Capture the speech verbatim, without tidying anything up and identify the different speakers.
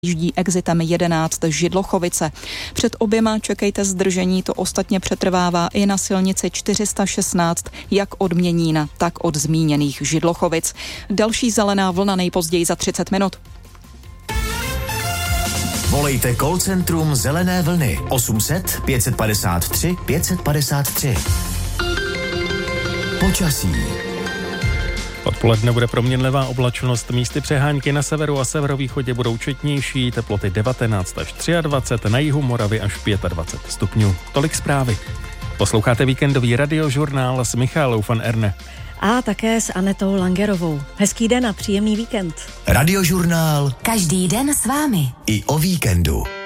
Speaker 1: jíždí exitem jedenáct Židlochovice. Před oběma čekejte zdržení, to ostatně přetrvává i na silnici čtyři sta šestnáct, jak od Měnína, tak od zmíněných Židlochovic. Další zelená vlna nejpozději za třicet minut.
Speaker 2: Volejte call centrum Zelené vlny osm set pět padesát tři pět padesát tři. Počasí.
Speaker 3: Odpoledne bude proměnlivá oblačnost, místy přehánky na severu a severovýchodě budou četnější, teploty devatenáct až dvacet tři, na jihu Moravy až dvacet pět stupňů. Tolik zprávy. Posloucháte víkendový radiožurnál s Michalou van Erne.
Speaker 4: A také s Anetou Langerovou. Hezký den a příjemný víkend.
Speaker 2: Radiožurnál.
Speaker 5: Každý den s vámi.
Speaker 2: I o víkendu.